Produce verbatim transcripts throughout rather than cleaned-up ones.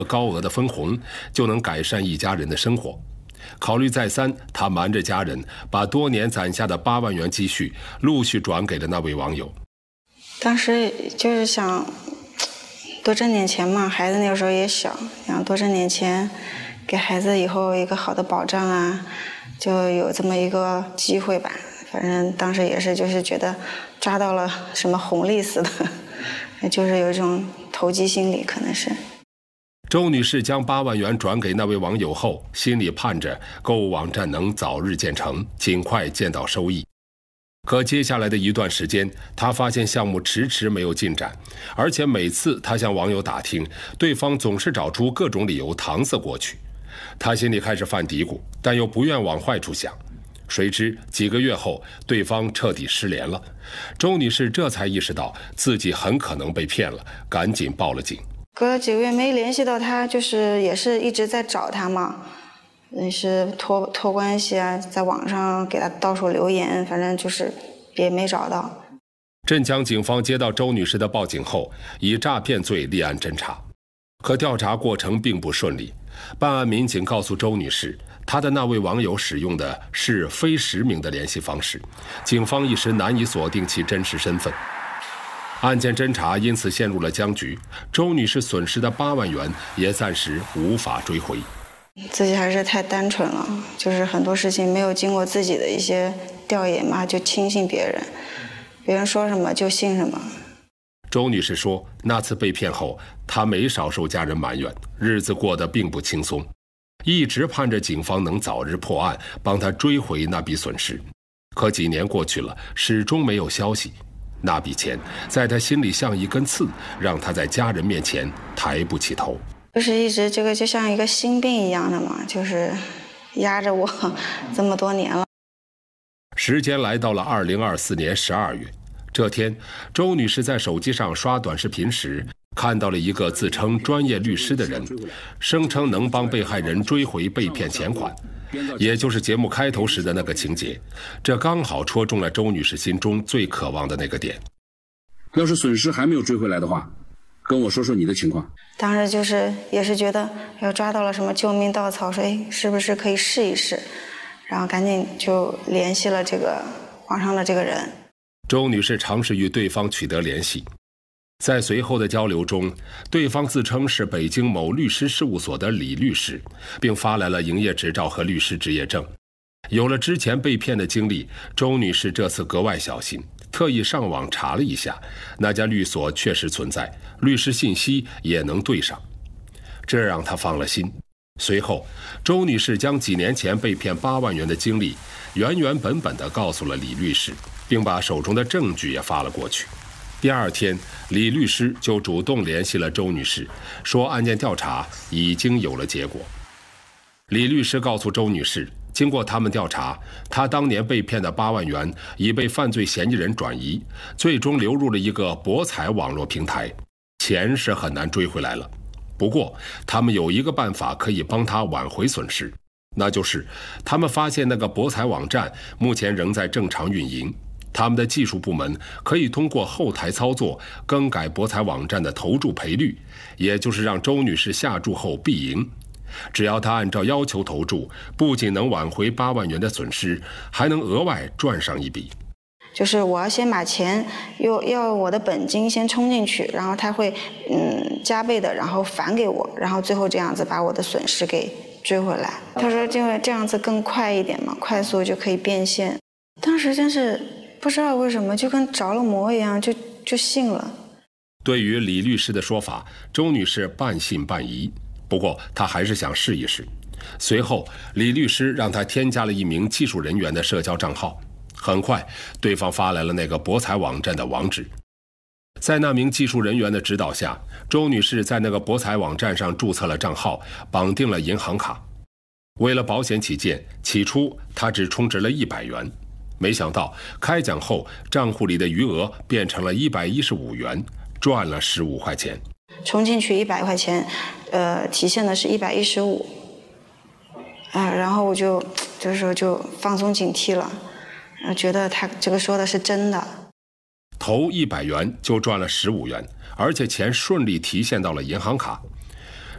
高额的分红，就能改善一家人的生活。考虑再三，他瞒着家人，把多年攒下的八万元积蓄陆续转给了那位网友。 当时就是想多挣点钱嘛，孩子那个时候也小，想多挣点钱，给孩子以后一个好的保障啊，就有这么一个机会吧。反正当时也是就是觉得抓到了什么红利似的，就是有一种投机心理，可能是。 周女士将八万元转给那位网友后，心里盼着购物网站能早日建成，尽快见到收益。可接下来的一段时间，她发现项目迟迟没有进展，而且每次她向网友打听，对方总是找出各种理由搪塞过去。她心里开始犯嘀咕，但又不愿往坏处想。谁知几个月后，对方彻底失联了。周女士这才意识到自己很可能被骗了，赶紧报了警。 隔了几个月没联系到他，就是也是一直在找他嘛，也是托托关系啊，在网上给他到处留言，反正就是也没找到。 镇江警方接到周女士的报警后，以诈骗罪立案侦查，可调查过程并不顺利。办案民警告诉周女士，她的那位网友使用的是非实名的联系方式，警方一时难以锁定其真实身份。案件侦查因此陷入了僵局，周女士损失的八万元也暂时无法追回。 自己还是太单纯了，就是很多事情没有经过自己的一些调研嘛，就轻信别人，别人说什么就信什么。 周女士说，那次被骗后，她没少受家人埋怨，日子过得并不轻松，一直盼着警方能早日破案，帮她追回那笔损失。可几年过去了，始终没有消息。那笔钱在她心里像一根刺，让她在家人面前抬不起头。 就是一直这个就像一个心病一样的嘛，就是压着我这么多年了。 时间来到了二零二四年十二月，这天，周女士在手机上刷短视频时，看到了一个自称专业律师的人，声称能帮被害人追回被骗钱款，也就是节目开头时的那个情节。这刚好戳中了周女士心中最渴望的那个点。 要是损失还没有追回来的话，跟我说说你的情况。 当时就是也是觉得要抓到了什么救命稻草，说哎，是不是可以试一试？然后赶紧就联系了这个网上的这个人。 周女士尝试与对方取得联系，在随后的交流中，对方自称是北京某律师事务所的李律师，并发来了营业执照和律师执业证。有了之前被骗的经历，周女士这次格外小心，特意上网查了一下，那家律所确实存在，律师信息也能对上，这让她放了心。随后，周女士将几年前被骗八万元的经历原原本本地告诉了李律师，并把手中的证据也发了过去。第二天，李律师就主动联系了周女士，说案件调查已经有了结果。李律师告诉周女士，经过他们调查，她当年被骗的八万元已被犯罪嫌疑人转移，最终流入了一个博彩网络平台，钱是很难追回来了。不过，他们有一个办法可以帮她挽回损失，那就是他们发现那个博彩网站目前仍在正常运营，他们的技术部门可以通过后台操作更改博彩网站的投注赔率，也就是让周女士下注后必赢。只要她按照要求投注，不仅能挽回八万元的损失，还能额外赚上一笔。 就是我要先把钱要要我的本金先充进去，然后他会嗯加倍的，然后返给我，然后最后这样子把我的损失给追回来。他说因为这样子更快一点嘛，快速就可以变现。当时真是不知道为什么就跟着了魔一样，就就信了。 对于李律师的说法，周女士半信半疑，不过她还是想试一试。随后，李律师让她添加了一名技术人员的社交账号。很快，对方发来了那个博彩网站的网址。在那名技术人员的指导下，周女士在那个博彩网站上注册了账号，绑定了银行卡。为了保险起见，起初她只充值了一百元，没想到开奖后账户里的余额变成了一百一十五元，赚了十五块钱。 充进去一百块钱，呃，体现的是一百一十五。啊，然后我就这时候就放松警惕了。觉得他这个说的是真的， 投一百元就赚了十五元，而且钱顺利提现到了银行卡。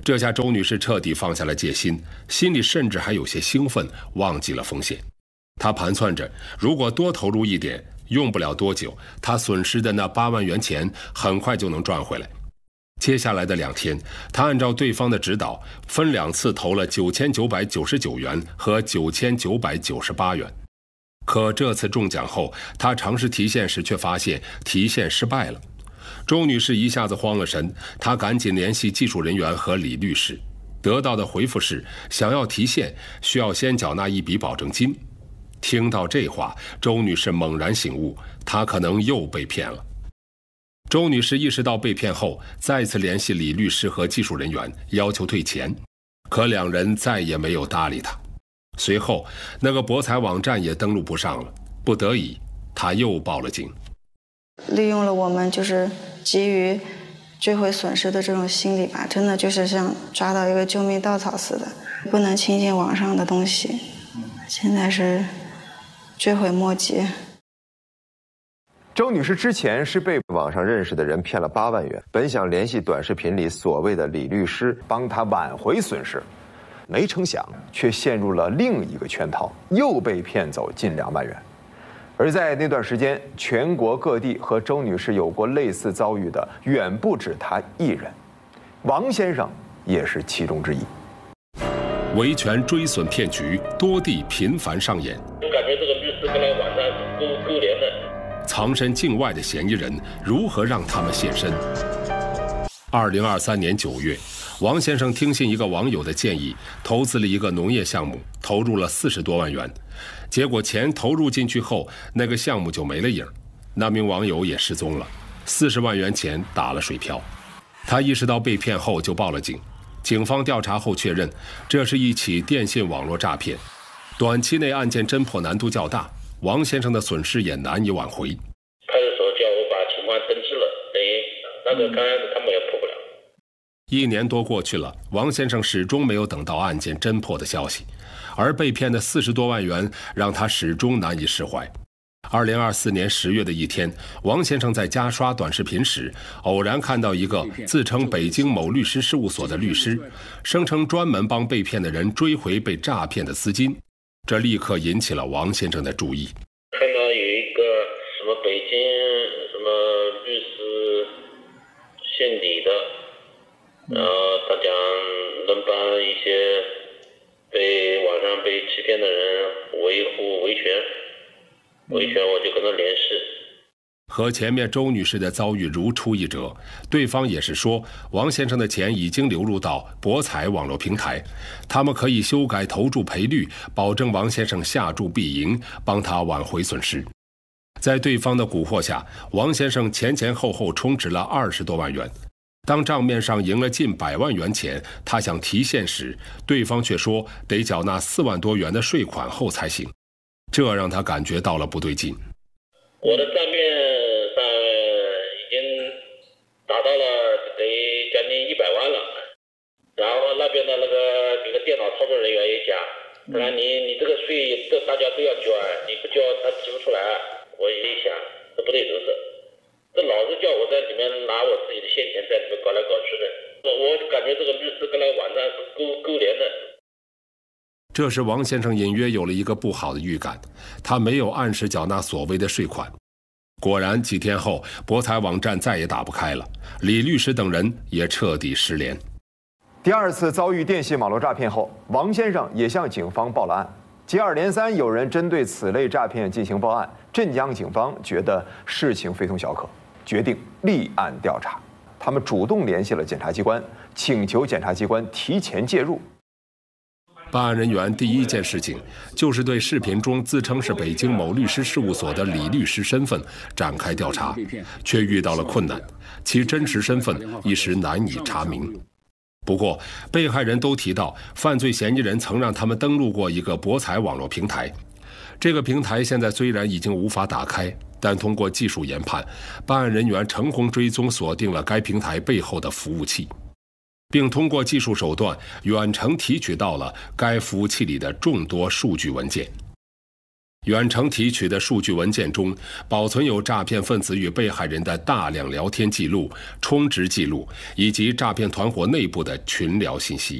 这下周女士彻底放下了戒心，心里甚至还有些兴奋，忘记了风险。她盘算着，如果多投入一点，用不了多久，她损失的那八万元钱很快就能赚回来。接下来的两天，她按照对方的指导，分两次投了九千九百九十九元和九千九百九十八元。可这次中奖后，她尝试提现时却发现提现失败了。周女士一下子慌了神，她赶紧联系技术人员和李律师，得到的回复是，想要提现需要先缴纳一笔保证金。听到这话，周女士猛然醒悟，她可能又被骗了。周女士意识到被骗后，再次联系李律师和技术人员，要求退钱，可两人再也没有搭理她。随后，那个博彩网站也登录不上了，不得已，她又报了警。 利用了我们就是急于追回损失的这种心理吧，真的就是像抓到一个救命稻草似的，不能轻信网上的东西，现在是追悔莫及。 周女士之前是被网上认识的人骗了八万元，本想联系短视频里所谓的李律师帮她挽回损失，没成想却陷入了另一个圈套，又被骗走近两万元。而在那段时间，全国各地和周女士有过类似遭遇的远不止她一人，王先生也是其中之一。 维权追损骗局多地频繁上演， 我感觉这个律师跟那个网站是勾勾连的。 藏身境外的嫌疑人如何让他们现身？二零二三年九月，王先生听信一个网友的建议，投资了一个农业项目，投入了四十多万元。结果钱投入进去后，那个项目就没了影，那名网友也失踪了，四十万元钱打了水漂。他意识到被骗后就报了警，警方调查后确认，这是一起电信网络诈骗，短期内案件侦破难度较大，王先生的损失也难以挽回。 派出所叫我把情况登记了，等于那个刚开始他们也破不了。 一年多过去了，王先生始终没有等到案件侦破的消息，而被骗的四十多万元让他始终难以释怀。二零二四年十月的一天，王先生在家刷短视频时，偶然看到一个自称北京某律师事务所的律师，声称专门帮被骗的人追回被诈骗的资金，这立刻引起了王先生的注意。 看到有一个什么北京什么律师姓李的，然后他讲能帮一些被网上被欺骗的人维护维权，维权我就跟他联系。 和前面周女士的遭遇如出一辙，对方也是说王先生的钱已经流入到博彩网络平台，他们可以修改投注赔率，保证王先生下注必赢，帮他挽回损失。在对方的蛊惑下，王先生前前后后充值了二十多万元。当账面上赢了近百万元钱，他想提现时，对方却说得缴纳四万多元的税款后才行，这让他感觉到了不对劲。 我的账面上已经达到了得将近一百万了，然后那边的那个这个电脑操作人员也讲，不然你你这个税这大家都要交，你不交他提不出来。我一想，这不对头事，这老是叫我在里面拿我自己的现钱在里面搞来搞去的，我感觉这个律师跟那个网站是勾勾连的。 这时王先生隐约有了一个不好的预感，他没有按时缴纳所谓的税款。果然几天后，博彩网站再也打不开了，李律师等人也彻底失联。 第二次遭遇电信网络诈骗后，王先生也向警方报了案。接二连三有人针对此类诈骗进行报案，镇江警方觉得事情非同小可，决定立案调查。他们主动联系了检察机关，请求检察机关提前介入。 办案人员第一件事情就是对视频中自称是北京某律师事务所的李律师身份展开调查，却遇到了困难，其真实身份一时难以查明。不过，被害人都提到，犯罪嫌疑人曾让他们登录过一个博彩网络平台。这个平台现在虽然已经无法打开，但通过技术研判，办案人员成功追踪锁定了该平台背后的服务器，并通过技术手段远程提取到了该服务器里的众多数据文件。 远程提取的数据文件中，保存有诈骗分子与被害人的大量聊天记录、充值记录，以及诈骗团伙内部的群聊信息。